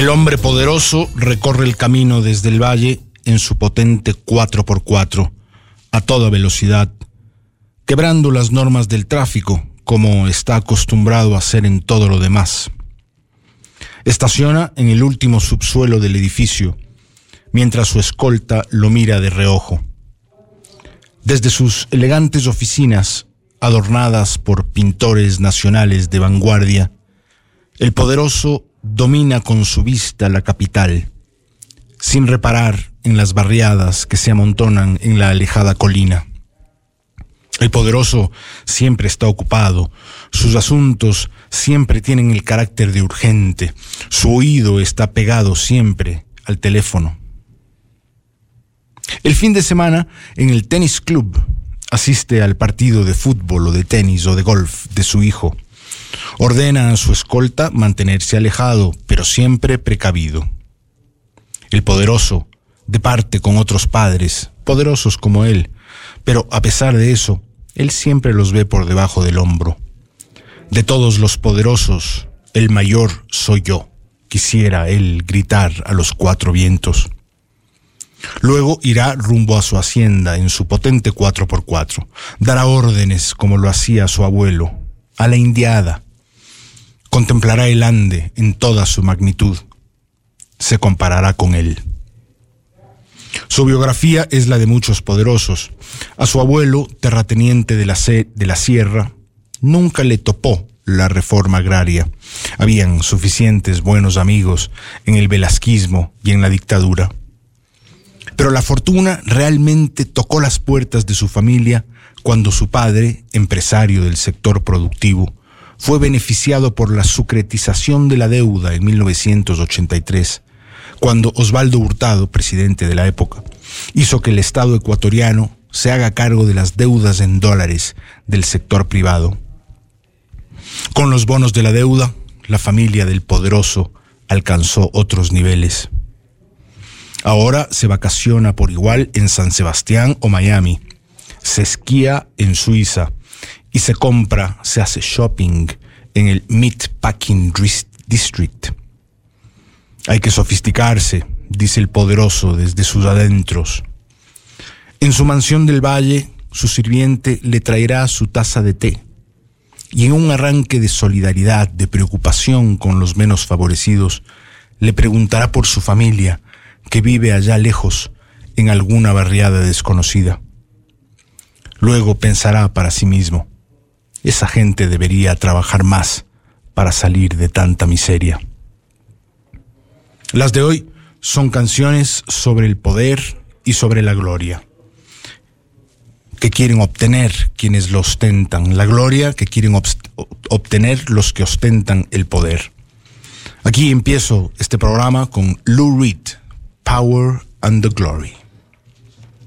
El hombre poderoso recorre el camino desde el valle en su potente 4x4 a toda velocidad, quebrando las normas del tráfico como está acostumbrado a hacer en todo lo demás. Estaciona en el último subsuelo del edificio, mientras su escolta lo mira de reojo. Desde sus elegantes oficinas, adornadas por pintores nacionales de vanguardia, el poderoso domina con su vista la capital, sin reparar en las barriadas que se amontonan en la alejada colina. El poderoso siempre está ocupado, sus asuntos siempre tienen el carácter de urgente, su oído está pegado siempre al teléfono. El fin de semana, en el tenis club, asiste al partido de fútbol o de tenis o de golf de su hijo. Ordena a su escolta mantenerse alejado, pero siempre precavido. El poderoso departe con otros padres, poderosos como él, pero a pesar de eso, él siempre los ve por debajo del hombro. De todos los poderosos, el mayor soy yo, quisiera él gritar a los cuatro vientos. Luego irá rumbo a su hacienda en su potente 4x4, dará órdenes como lo hacía su abuelo, a la indiada. Contemplará el Ande en toda su magnitud. Se comparará con él. Su biografía es la de muchos poderosos. A su abuelo, terrateniente de la sierra, nunca le topó la reforma agraria. Habían suficientes buenos amigos en el velasquismo y en la dictadura. Pero la fortuna realmente tocó las puertas de su familia cuando su padre, empresario del sector productivo, fue beneficiado por la sucretización de la deuda en 1983, cuando Osvaldo Hurtado, presidente de la época, hizo que el Estado ecuatoriano se haga cargo de las deudas en dólares del sector privado. Con los bonos de la deuda, la familia del poderoso alcanzó otros niveles. Ahora se vacaciona por igual en San Sebastián o Miami, se esquía en Suiza y se hace shopping en el Meatpacking District. Hay que sofisticarse, dice el poderoso desde sus adentros. En su mansión del valle, su sirviente le traerá su taza de té y en un arranque de solidaridad, de preocupación con los menos favorecidos, le preguntará por su familia, que vive allá lejos, en alguna barriada desconocida. Luego pensará para sí mismo, esa gente debería trabajar más para salir de tanta miseria. Las de hoy son canciones sobre el poder y sobre la gloria que quieren obtener quienes lo ostentan, la gloria que quieren obtener los que ostentan el poder. Aquí empiezo este programa con Lou Reed, Power and the Glory.